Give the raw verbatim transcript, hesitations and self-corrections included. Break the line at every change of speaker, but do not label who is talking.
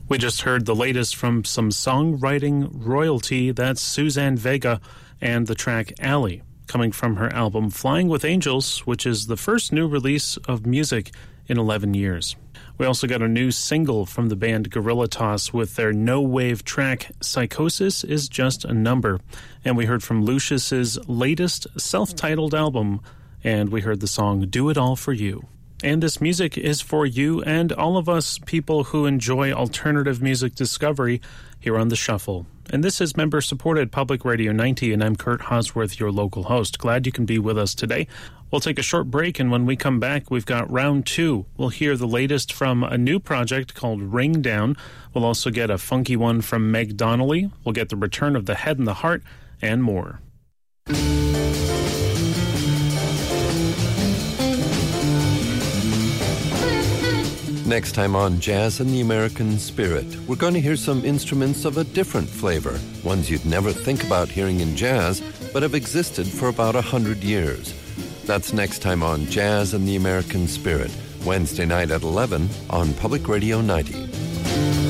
We just heard the latest from some songwriting royalty. That's Suzanne Vega and the track Alley, coming from her album Flying with Angels, which is the first new release of music in eleven years. We also got a new single from the band Gorilla Toss with their no-wave track Psychosis is Just a Number. And we heard from Lucius's latest self-titled album, and we heard the song Do It All For You. And this music is for you and all of us people who enjoy alternative music discovery here on The Shuffle. And this is member-supported Public Radio ninety, and I'm Kurt Hosworth, your local host. Glad you can be with us today. We'll take a short break, and when we come back, we've got round two. We'll hear the latest from a new project called Ring Down. We'll also get a funky one from Meg Donnelly. We'll get the return of the Head and the Heart, and more.
Next time on Jazz and the American Spirit, we're going to hear some instruments of a different flavor, ones you'd never think about hearing in jazz, but have existed for about a hundred years. That's next time on Jazz and the American Spirit, Wednesday night at eleven on Public Radio ninety.